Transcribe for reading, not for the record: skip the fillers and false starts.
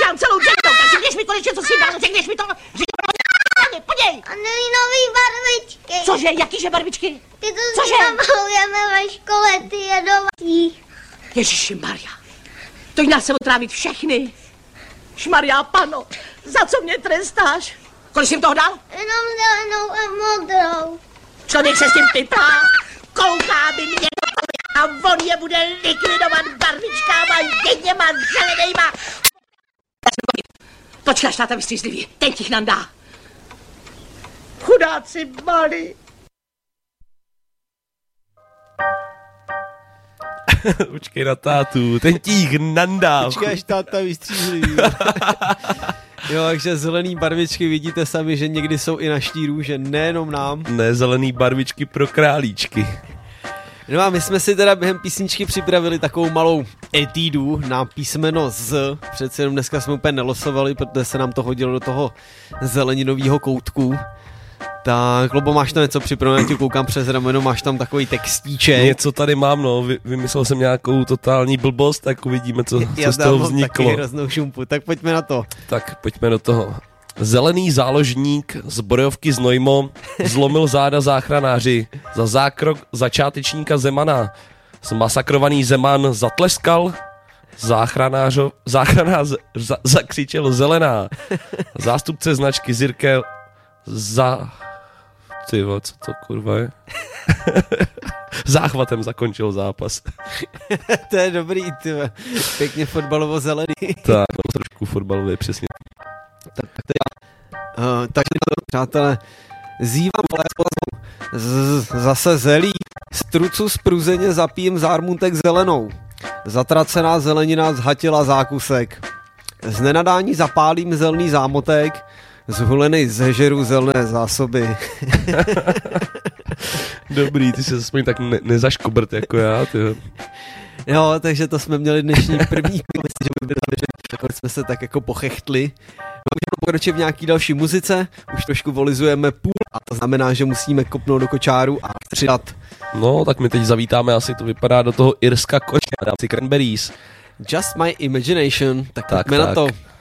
dám celou dřenou, tak řekneš mi konečně, co si dal, řekneš mi to, podívej. Anelinový barvičky. Cože, jakýže barvičky? Ty to si namalujeme ve škole, ty jedovatí. Ježišimarja, to jí nás se otrávit všechny. Šmarja, pano, za co mě trestáš? Kolik jsi jim toho dal? Jenom zelenou a modrou. Člověk se s tím piplá, kouká by mě a on je bude likvidovat barvičkama, jedněma, zelenejma. Počkej, až táta vystřízlivý, ten ti nám dá. Chudáci malí. Počkej na tátu, ten tíh nandá. Počkej, až táta vystřízlivý. Jo, takže zelený barvičky, vidíte sami, že někdy jsou i na štíru, že nejenom nám. Ne, zelený barvičky pro králíčky. No a my jsme si teda během písničky připravili takovou malou etídu na písmeno Z. Přece jenom dneska jsme úplně nelosovali, protože se nám to hodilo do toho zeleninového koutku. Tak, Lobo, máš tam něco připravené, já ti koukám přes rameno, máš tam takový textíček. Něco tady mám, no, vymyslel jsem nějakou totální blbost, tak uvidíme, co z toho vzniklo. Taky hroznou šumpu, tak pojďme na to. Tak, pojďme do toho. Zelený záložník z bojovky Znojmo zlomil záda záchranáři. Za zákrok začátečníka Zemana zmasakrovaný Zeman zatleskal, záchranář zakřičel zelená. Zástupce značky Zirkel Tyvo, co to kurva je? Záchvatem zakončil zápas. To je dobrý, tyve. Pěkně fotbalovo zelený. Tak, no, trošku fotbalově, přesně. Takže přátelé, zývám zase zelí, strucu spruzeně zapijím zármutek zelenou. Zatracená zelenina zhatila zákusek. Z nenadání zapálím zelený zámotek, zhulenej zežeru zelené zásoby. Dobrý, ty se aspoň tak nezaškobrt jako já, tyjo. Jo, takže to jsme měli dnešní první jsme se tak jako pochechtli. Můžeme pokročit v nějaký další muzice, už trošku volizujeme půl a to znamená, že musíme kopnout do kočáru a přidat. No, tak my teď zavítáme, asi to vypadá do toho Irska koště, dám si Cranberries. Just My Imagination, tak pojďme na to.